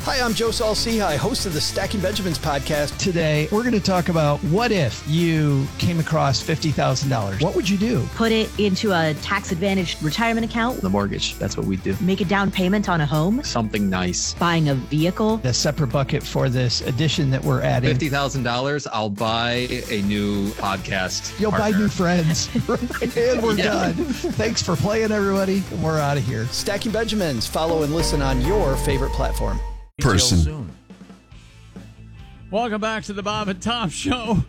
Hi, I'm Joe Saul-Sehy, host of the Stacking Benjamins podcast. Today, we're going to talk about what if you came across $50,000? What would you do? Put it into a tax-advantaged retirement account. The mortgage, that's what we do. Make a down payment on a home. Something nice. Buying a vehicle. A separate bucket for this addition that we're adding. $50,000, I'll buy a new podcast. You'll partner. buy new friends. And we're done. Thanks for playing, everybody. And we're out of here. Stacking Benjamins. Follow and listen on your favorite platform. Person. Welcome back to the Bob and Tom Show.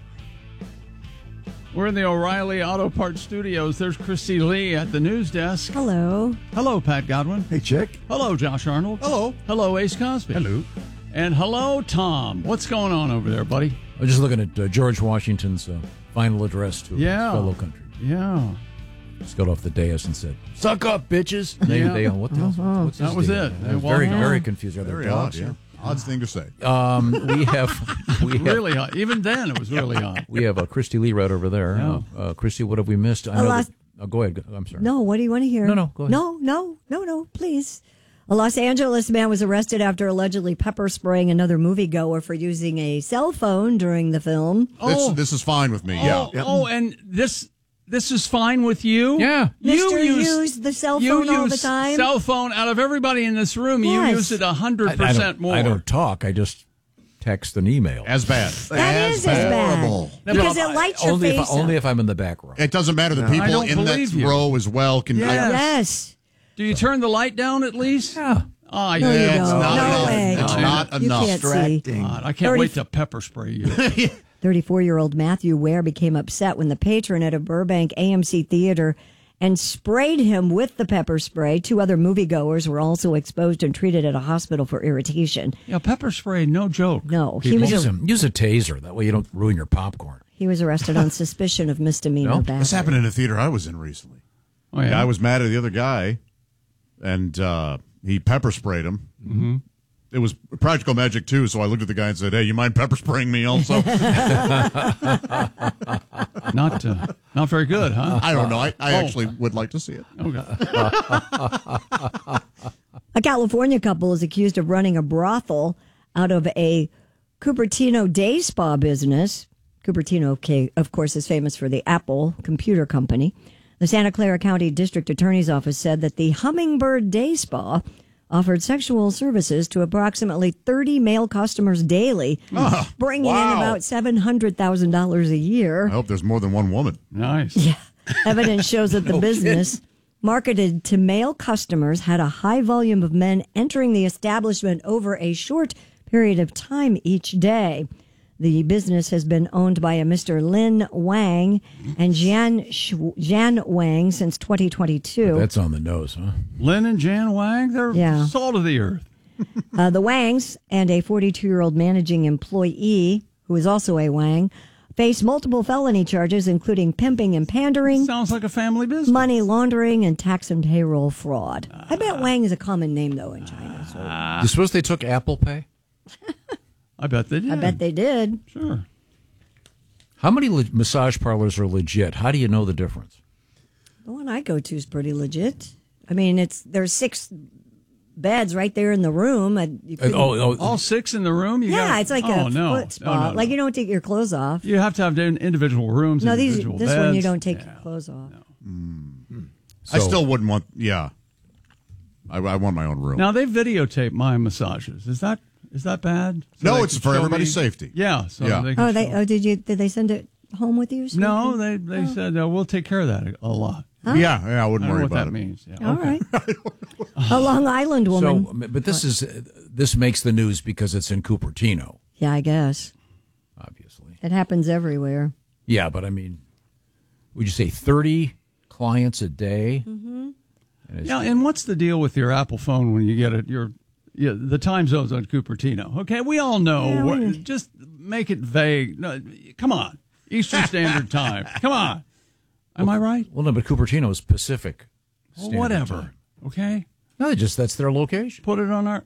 We're in the O'Reilly Auto Parts Studios. There's Christy Lee at the news desk. Hello. Hello, Pat Godwin. Hey, Chick. Hello, Josh Arnold. Hello. Hello, Ace Cosby. Hello. And hello, Tom. What's going on over there, buddy? I was just looking at George Washington's final address to his fellow country. Yeah. Just got off the dais and said, "Suck up, bitches." Yeah. They what the hell? What's That this was deal? it. I was very confused. Are there Very dogs odd, here? Odd thing to say. We have Really hot. Even then, it was really hot. we have Christy Lee right over there. Yeah. Christy, what have we missed? I know go ahead. I'm sorry. No, what do you want to hear? No, go ahead. No, please. A Los Angeles man was arrested after allegedly pepper spraying another moviegoer for using a cell phone during the film. This is fine with me. Yeah. Oh, and this is fine with you? Yeah. You Mr. used the cell phone all the time. Cell phone out of everybody in this room. Yes. You use it 100% more. I don't talk. I just text and email. As bad. That is as bad. Horrible. Because it lights your face only up. if I'm in the back row. It doesn't matter. The I people don't in that believe you. row as well can. Yes. Yes. Do you turn the light down at least? Yeah. Oh, No, you It's don't. not No enough. way. It's not You enough. can't see. God, I can't wait to pepper spray you. 34-year-old Matthew Ware became upset when the patron at a Burbank AMC theater and sprayed him with the pepper spray. 2 other moviegoers were also exposed and treated at a hospital for irritation. Yeah, pepper spray, no joke. No, Use a taser. That way you don't ruin your popcorn. he was arrested on suspicion of misdemeanor No? battery. This happened in a theater I was in recently. Oh, yeah? I was mad at the other guy, and he pepper sprayed him. Mm-hmm. It was Practical Magic too, so I looked at the guy and said, "Hey, you mind pepper spraying me also?" Not very good, huh? I don't know. I actually would like to see it. Okay. A California couple is accused of running a brothel out of a Cupertino day spa business. Cupertino, of course, is famous for the Apple computer company. The Santa Clara County District Attorney's Office said that the Hummingbird Day Spa offered sexual services to approximately 30 male customers daily, bringing in about $700,000 a year. I hope there's more than one woman. Nice. Yeah. Evidence shows that the business marketed to male customers had a high volume of men entering the establishment over a short period of time each day. The business has been owned by a Mr. Lin Wang and Jan Wang since 2022. That's on the nose, huh? Lin and Jan Wang, they're salt of the earth. The Wangs and a 42-year-old managing employee, who is also a Wang, face multiple felony charges, including pimping and pandering. Sounds like a family business. Money laundering and tax and payroll fraud. I bet Wang is a common name, though, in China. So You suppose they took Apple Pay? I bet they did. I bet they did. Sure. How many massage parlors are legit? How do you know the difference? The one I go to is pretty legit. I mean, there's 6 beds right there in the room. All 6 in the room? It's like a foot spa. No. Like you don't take your clothes off. You have to have individual rooms. No, individual this beds. one you don't take your clothes off. No. I still wouldn't want. Yeah, I want my own room. Now they videotape my massages. Is that bad? So no, it's for everybody's safety. Yeah. So Yeah. They can show- Did they send it home with you? So No, you can- they said we'll take care of that a lot. Huh? Yeah, I I wouldn't don't worry know what about that it. means. Yeah, All okay. right. A Long Island woman. So, but this makes the news because it's in Cupertino, Yeah, I guess. obviously. It happens everywhere. Yeah, but I mean, would you say 30 clients a day? Mm-hmm. Yeah, and what's the deal with your Apple phone when you get it? The time zone's on Cupertino. Okay, we all know. Yeah, just make it vague. No, come on, Eastern Standard Time. Come on. Am I right? Well, no, but Cupertino is Pacific. Well, Standard whatever. Time. Okay. No, that's their location. Put it on our.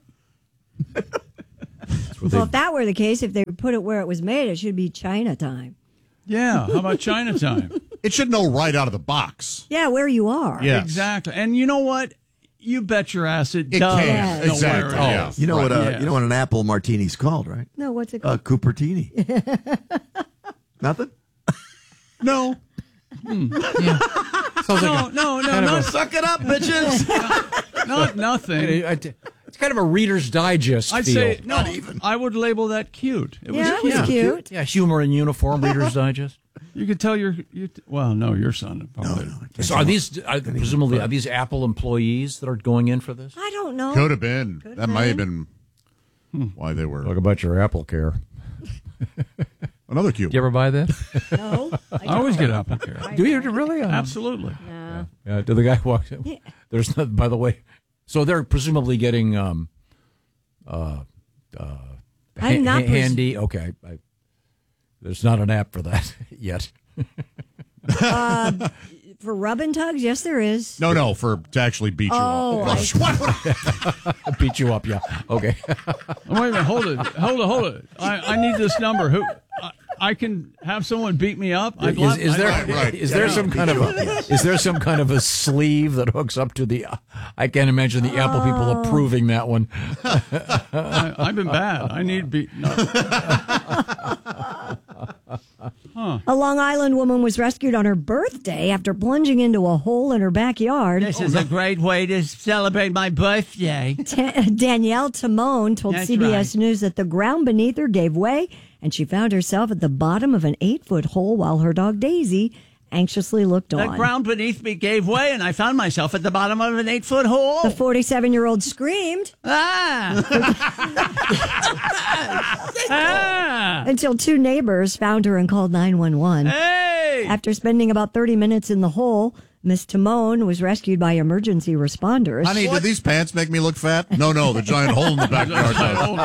Well, if that were the case, if they put it where it was made, it should be Chinatown. Yeah. How about Chinatown? It should know right out of the box. Yeah, where you are. Yes. Exactly. And you know what? You bet your ass it It does. can. Yes. Exactly. Nowhere Yeah. else. You know what? Yes. You know what an apple martini's called, right? No, what's it called? Cupertini. Nothing. No. Sounds like No, Suck it up, bitches. not nothing. it's kind of a Reader's Digest I'd feel. say no. I would label that cute. It was Yeah, it cute. was cute. Yeah, humor in uniform, Reader's Digest. You could tell your son. Probably. So are these presumably are these Apple employees that are going in for this? I don't know. Could have been. That might have been why they were. Talk about your Apple Care. Another cute. Do you ever buy that? No. I always get Apple Care. Do you really? Absolutely. No. Yeah. Do the guy walk? Yeah. There's not. By the way, so they're presumably getting I'm not handy. Okay. There's not an app for that yet. For rub and tugs, yes, there is. No, to actually beat you Oh, up. Beat you up, yeah. Okay. Wait a minute. Hold it. I need this number. Who? I can have someone beat me up. Is there Right. is there some kind of a sleeve that hooks up to the? I can't imagine the Apple people approving that one. I've been bad. I need beat. No. A Long Island woman was rescued on her birthday after plunging into a hole in her backyard. This is a great way to celebrate my birthday. Danielle Timone told That's CBS right. News that the ground beneath her gave way and she found herself at the bottom of an 8-foot hole while her dog Daisy anxiously looked on. The ground beneath me gave way, and I found myself at the bottom of an 8-foot hole. The 47-year-old screamed until two neighbors found her and called 911. Hey! After spending about 30 minutes in the hole, Miss Timone was rescued by emergency responders. Honey, did these pants make me look fat? No, the giant hole in the backyard.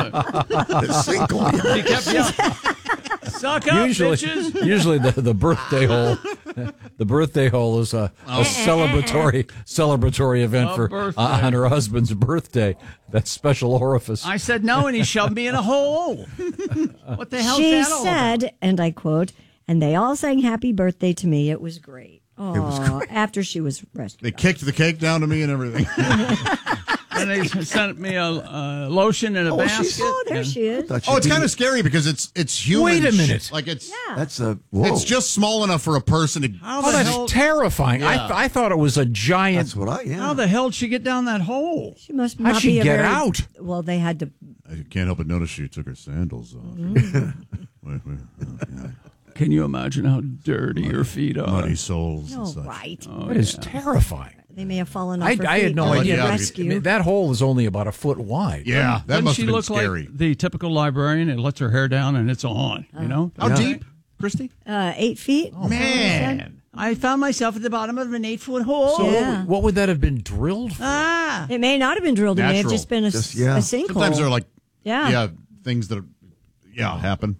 He kept yelling, "Suck up, bitches!" Usually the birthday hole, the birthday hole is a celebratory event for birthday. on her husband's birthday. That special orifice. I said no, and he shoved me in a hole. What the hell? She said, and I quote, "And they all sang happy birthday to me. It was great." Oh, after she was rescued. They kicked the cake down to me and everything. And they sent me a lotion in a basket. Oh, there she is. It's kind of scary because it's human. Wait a minute. Like it's That's a. Whoa. it's just small enough for a person to. How That's the hell? terrifying. Yeah. I thought it was a giant. That's what I. Yeah. How the hell did she get down that hole? She must How'd not she be a get very, out? Well, they had to. I can't help but notice she took her sandals off. Wait, yeah. Can you imagine how dirty your feet are? Muddy soles and Oh, such. right. That is terrifying. They may have fallen off I her had feet no while idea. they Yeah. rescue. That hole is only about a foot wide. Yeah, that Doesn't must she have been look scary. like the typical librarian? It lets her hair down and it's on. You know? How deep, Christy? 8 feet. Man. I found myself at the bottom of an 8-foot hole. Yeah. What would that have been drilled for? It may not have been drilled. It may have Natural. just been a sinkhole. Sometimes they're like, Yeah. things that happen.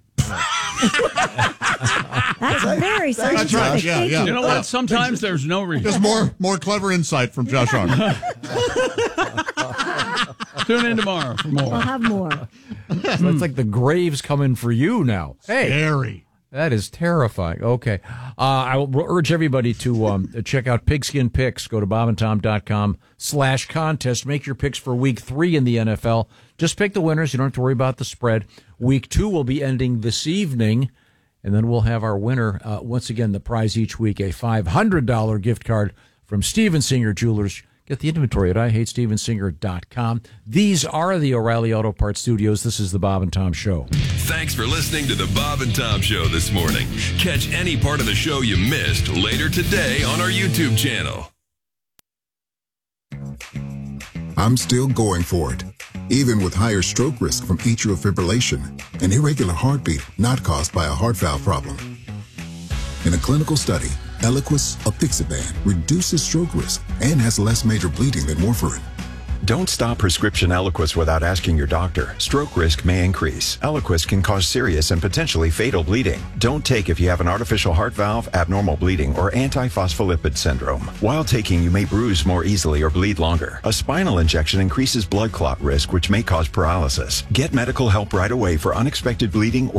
That's very scientific. right. Yeah, Thank yeah. you. You know what? Sometimes there's no reason. Just more clever insight from Josh Arnold. Tune in tomorrow for more. I'll have more. So it's like the grave's coming for you now. Hey, Scary. that is terrifying. Okay. I will urge everybody to check out Pigskin Picks. Go to bobandtom.com/contest. Make your picks for week 3 in the NFL. Just pick the winners. You don't have to worry about the spread. Week 2 will be ending this evening. And then we'll have our winner. Once again, the prize each week, a $500 gift card from Steven Singer Jewelers. Get the inventory at IHateStevenSinger.com. These are the O'Reilly Auto Parts Studios. This is the Bob and Tom Show. Thanks for listening to the Bob and Tom Show this morning. Catch any part of the show you missed later today on our YouTube channel. I'm still going for it, even with higher stroke risk from atrial fibrillation, an irregular heartbeat not caused by a heart valve problem. In a clinical study, Eliquis apixaban reduces stroke risk and has less major bleeding than warfarin. Don't stop prescription Eliquis without asking your doctor. Stroke risk may increase. Eliquis can cause serious and potentially fatal bleeding. Don't take if you have an artificial heart valve, abnormal bleeding, or antiphospholipid syndrome. While taking, you may bruise more easily or bleed longer. A spinal injection increases blood clot risk, which may cause paralysis. Get medical help right away for unexpected bleeding or